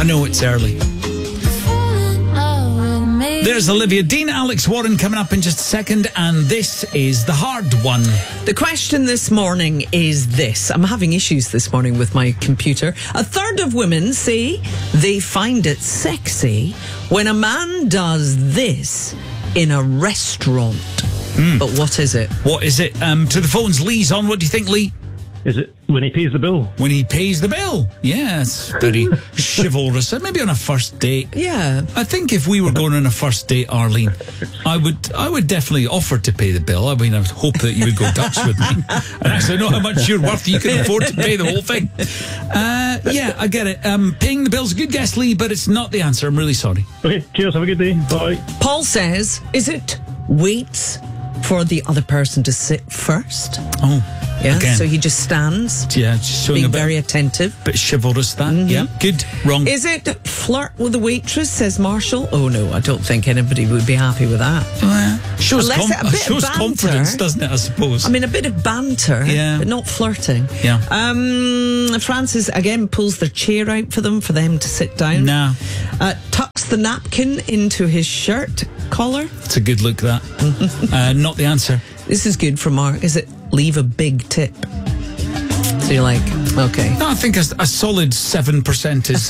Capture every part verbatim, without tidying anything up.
I know it's early. There's Olivia Dean, Alex Warren coming up in just a second, and this is the hard one. The question this morning is this. I'm having issues this morning with my computer. A third of women say they find it sexy when a man does this in a restaurant. Mm. But what is it? What is it? Um, to the phones, Lee's on. What do you think, Lee? Is it when he pays the bill? When he pays the bill. Yes, very chivalrous. Maybe on a first date. Yeah. I think if we were going on a first date, Arlene, I would I would definitely offer to pay the bill. I mean, I would hope that you would go Dutch with me and actually know how much you're worth. You can afford to pay the whole thing. Uh, yeah, I get it. Um, paying the bill's a good guess, Lee, but it's not the answer. I'm really sorry. Okay, cheers. Have a good day. Bye. Paul says, is it waits for the other person to sit first? Oh. Yeah, Again. so he just stands. Yeah, just showing being a bit, very attentive. Bit chivalrous, that. Mm-hmm. Yeah, good. Wrong. Is it flirt with the waitress, says Marshall? Oh, no, I don't think anybody would be happy with that. Uh, shows Unless com- a bit shows of banter. confidence, doesn't it, I suppose? I mean, a bit of banter, yeah. but not flirting. Yeah. Um, Francis, again, pulls their chair out for them, for them to sit down. Nah. Uh, tucks the napkin into his shirt collar. It's a good look, that. uh, not the answer. This is good for Mark. Is it leave a big tip? So you're like, okay. No, I think a, a solid seven percent is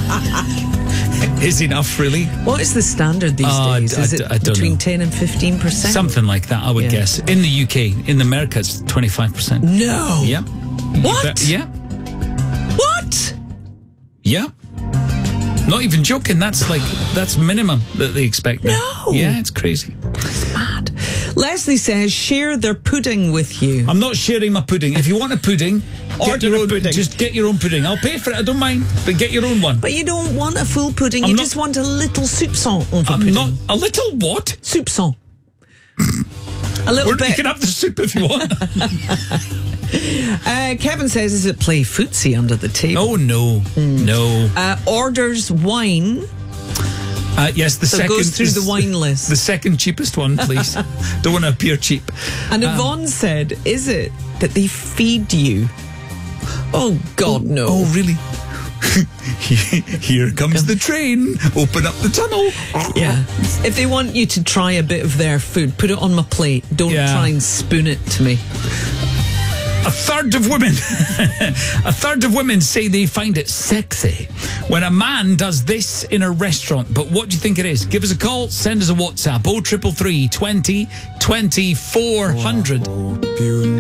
is enough, really. What is the standard these Oh, days? I, is I, it I don't between know. ten and fifteen percent? Something like that, I would Yeah. guess. In the U K, in America, it's twenty-five percent. No. Yep. What? Bet- yeah. What? Yeah. Not even joking. That's like, that's minimum that they expect now. No. Yeah, it's crazy. It's mad. Leslie says, share their pudding with you. I'm not sharing my pudding. If you want a pudding, Order get your a own pudding. Just get your own pudding. I'll pay for it. I don't mind. But get your own one. But you don't want a full pudding. I'm you not- just want a little soupçon of a I'm pudding. not a little what? Soupçon. A little Or bit. you can have the soup if you want. Uh, Kevin says, is it play footsie under the table? Oh no, Mm. no. Uh, orders wine. Uh, yes, the So it second goes through the wine list. The second cheapest one, please. Don't want to appear cheap. And Um, Yvonne said, is it that they feed you? Oh, God, no. Oh, really? Here comes the train. Open up the tunnel. Yeah. If they want you to try a bit of their food, put it on my plate. Don't Yeah. try and spoon it to me. A third of women, a third of women say they find it sexy when a man does this in a restaurant. But what do you think it is? Give us a call. Send us a WhatsApp. oh triple three, twenty, twenty, four hundred.